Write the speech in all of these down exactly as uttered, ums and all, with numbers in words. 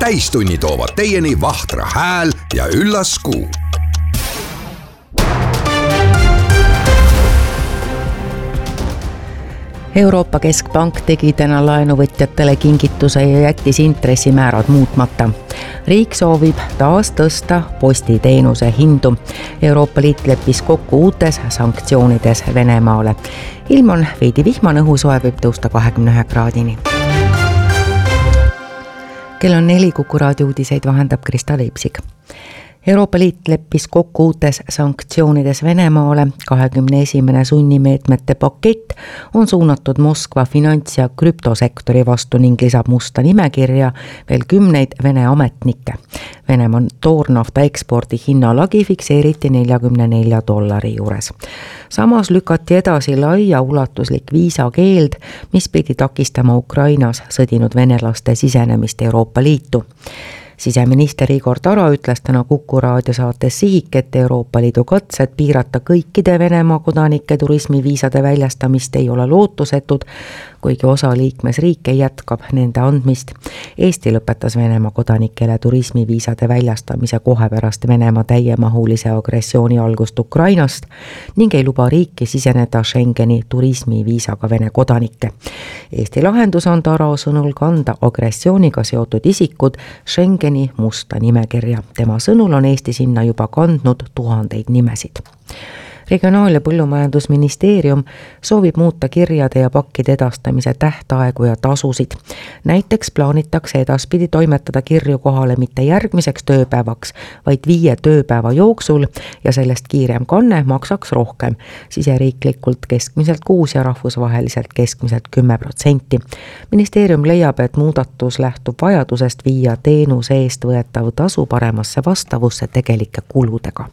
täistunni toovad teieni Vahtra hääl ja üllas kuu. Euroopa Keskpank tegi täna laenuvõtjatele kingituse ja jättis intressimäärad muutmata. Riik soovib taas tõsta postiteenuse hindu. Euroopa Liit leppis kokku uutes sanktsioonides Venemaale. Ilm on veidi vihmane, õhusoe võib tõusta kahekümne ühe kraadini. Kell on neli, Kuku raadio uudiseid vahendab Krista Leipsik. Euroopa Liit leppis kokku uutes sanktsioonides Venemaale. kahekümne esimene sunnimeetmete pakett on suunatud Moskva finants- ja krüptosektori vastu ning lisab musta nimekirja veel kümneid Vene ametnikke. Venemaa toornafta ekspordi hinnalagi fikseeriti neljakümne nelja dollari juures. Samas lükati edasi laia ulatuslik viisakeeld, mis pidi takistama Ukrainas sõdinud venelaste sisenemist Euroopa Liitu. Siseminister Igor Taro ütles täna Kuku raadio saates Sihik, et Euroopa Liidu katsed piirata kõikide Venemaa kodanike turismiviisade väljastamist ei ole lootusetud, kuigi osa liikmesriike jätkab nende andmist. Eesti lõpetas Venemaa kodanikele turismiviisade väljastamise kohe pärast Venemaa täiemahulise agressiooni algust Ukrainast ning ei luba riiki siseneda Schengeni turismiviisaga Vene kodanikke. Eesti lahendus on Taro sõnul kanda agressiooniga seotud isikud Schengeni musta nimekirja. Tema sõnul on Eesti sinna juba kandnud tuhandeid nimesid. Regionaal- ja Põllumajandusministeerium soovib muuta kirjade ja pakkide edastamise tähtaegu ja tasusid. Näiteks plaanitakse edaspidi toimetada kirju kohale mitte järgmiseks tööpäevaks, vaid viie tööpäeva jooksul ja sellest kiirem kanne maksaks rohkem, siseriiklikult keskmiselt kuus ja rahvusvaheliselt keskmiselt kümme protsenti. Ministeerium leiab, et muudatus lähtub vajadusest viia teenuse eest võetav tasu paremasse vastavusse tegelike kuludega.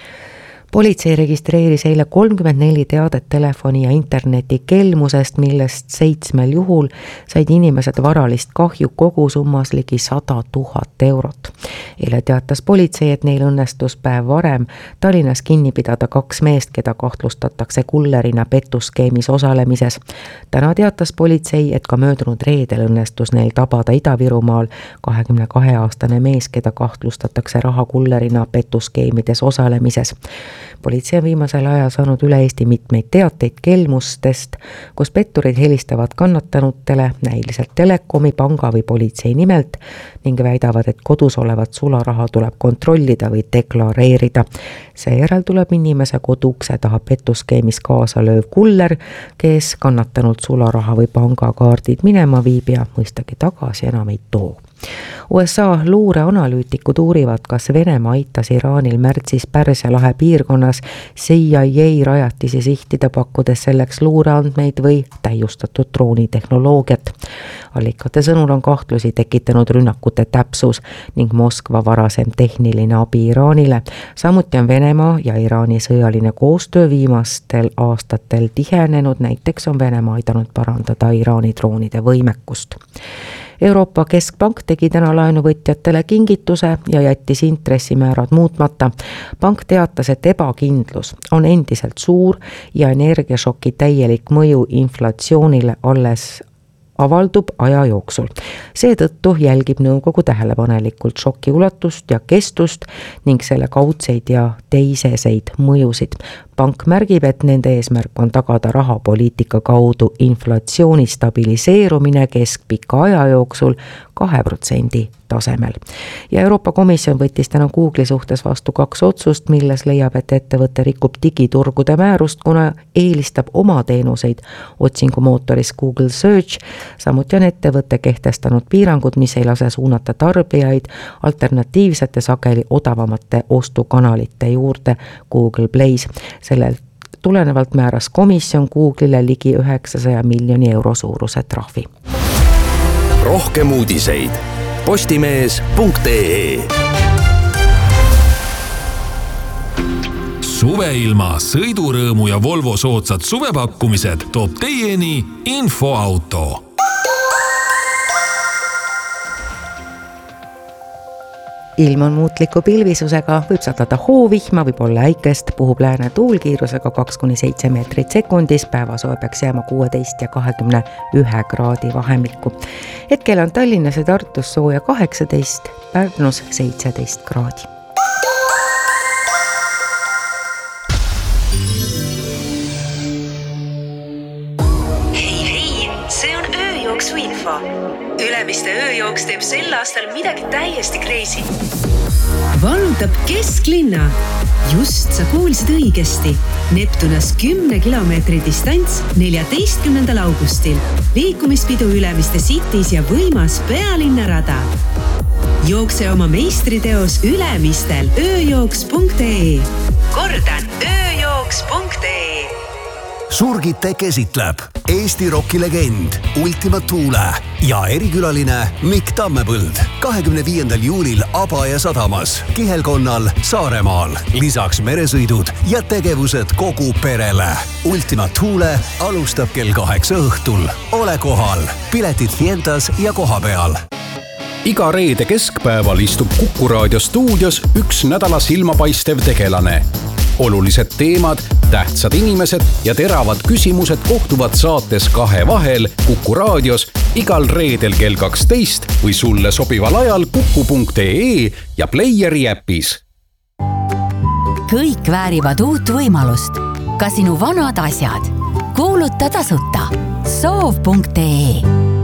Politsei registreeris eile kolmkümmend neli teadet telefoni ja interneti kelmusest, millest seitsmel juhul said inimesed varalist kahju kogusummas ligi sada tuhat eurot. Eile teatas politsei, et neil õnnestus päev varem Tallinnas kinni pidada kaks meest, keda kahtlustatakse kullerina pettusskeemis osalemises. Täna teatas politsei, et ka möödunud reedel õnnestus neil tabada Ida-Virumaal kahekümne kahe aastane mees, keda kahtlustatakse rahakullerina pettusskeemides osalemises. Politsei on viimasel ajal saanud üle Eesti mitmeid teateid kelmustest, kus petturid helistavad kannatanutele näiliselt telekomi, panga või politsei nimelt ning väidavad, et kodus olevat sularaha tuleb kontrollida või deklareerida. Seejärel tuleb inimese kodukse taha pettusskeemis kaasa lööv kuller, kes kannatanult sularaha või pangakaardid minema viib ja mõistagi tagasi enam ei too. U S A luureanalüütikud uurivad, kas Venemaa aitas Iraanil märtsis Pärsia lahe piirkonnas C I A rajatisi sihtida, pakkudes selleks luureandmeid või täiustatud droonitehnoloogiat. Allikate sõnul on kahtlusi tekitanud rünnakute täpsus ning Moskva varasem tehniline abi Iraanile. Samuti on Venemaa ja Iraani sõjaline koostöö viimastel aastatel tihenenud, näiteks on Venemaa aidanud parandada Iraani droonide võimekust. Euroopa Keskpank tegi täna laenuvõtjatele kingituse ja jättis intressimäärad muutmata. Pank teatas, et ebakindlus on endiselt suur ja energiašoki täielik mõju inflatsioonile alles avaldub aja jooksul. Seetõttu jälgib nõukogu tähelepanelikult šoki ulatust ja kestust ning selle kaudseid ja teiseseid mõjusid. Pank märgib, et nende eesmärk on tagada rahapoliitika kaudu inflatsiooni stabiliseerumine keskpika aja jooksul kahe protsendi tasemel. Ja Euroopa Komisjon võttis täna Google'i suhtes vastu kaks otsust, milles leiab, et ettevõte rikub digiturgude määrust, kuna eelistab oma teenuseid otsingumootoris Google Search. Samuti on ettevõte kehtestanud piirangud, mis ei lase suunata tarbijaid alternatiivsete sageli odavamate ostukanalite juurde Google Play's. Sellelt tulenevalt määras komisjon Google'ile ligi üheksasaja miljoni euro suuruse trahvi. Rohkem uudiseid postimees punkt ee. Suveilma, sõidurõõmu ja Volvo soodsad suvepakkumised toob teieni Infoauto. ilm on muutliku pilvisusega, võib sadada hoovihma, võib olla äikest, puhub lääne tuulkiirusega kaks kuni seitse meetrit sekundis, päevasoe peaks jääma kuueteist ja kahekümne ühe kraadi vahemikku. Hetkel on Tallinnas ja Tartus sooja kaheksateist, Pärnus seitseteist kraadi. Hei, hei, see on ööjooksu info. Ülemiste ööjooks teeb sel aastal midagi täiesti crazy. Vallutab kesklinna. Just sa kuulsid õigesti. Neptunas kümne kilomeetri distants neljateistkümnendal augustil. Liikumispidu Ülemiste Cities ja võimas pealinnarada. Jookse oma meistriteos Ülemistel ööjooks punkt ee. Kordan, ööjooks punkt ee. Surgite käsitleb Eesti rokilegend Ultima Thule ja erikülaline Mikk Tammepõld kahekümne viiendal juulil Abaja sadamas, Kihelkonnal, Saaremaal. Lisaks meresõidud ja tegevused kogu perele. Ultima Thule alustab kell kaheksa õhtul. Ole kohal. Piletid Fientas ja koha peal. Iga reede keskpäeval istub Kuku Raadio stuudios üks nädala silmapaistev tegelane. Olulised teemad, tähtsad inimesed ja teravad küsimused kohtuvad saates Kahe vahel Kuku Raadios igal reedel kell kaksteist või sulle sobival ajal kuku punkt ee ja Playeri äpis. Kõik väärivad uut võimalust. Ka sinu vanad asjad. Kuuluta tasuta. soov punkt ee.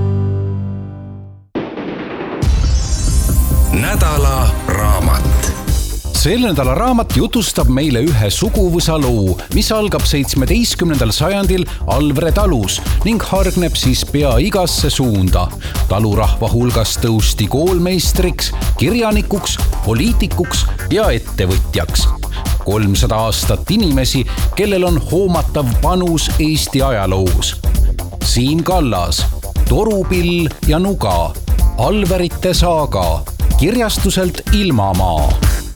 Nädala raamat. Selle nädala raamat jutustab meile ühe suguvõsa loo, mis algab seitsmeteistkümnendal sajandil Alvre talus ning hargneb siis pea igasse suunda. Talurahva hulgas tõusti koolmeistriks, kirjanikuks, poliitikuks ja ettevõtjaks. kolmsada aastat inimesi, kellel on hoomatav panus Eesti ajaloos. Siim Kallas, Torupill ja Nuga, Alverite saaga, kirjastuselt Ilmamaa.